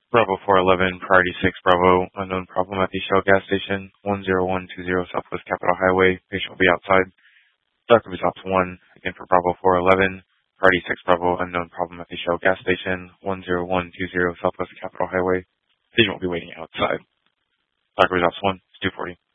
Bravo 411, priority 6 Bravo, unknown problem at the Shell gas station, 10120 Southwest Capitol Highway. Patient will be outside. Dr. Results 1, again for Bravo 411, priority 6 Bravo, unknown problem at the Shell gas station, 10120 Southwest Capitol Highway. Patient will be waiting outside. Dr. Results 1, it's 240.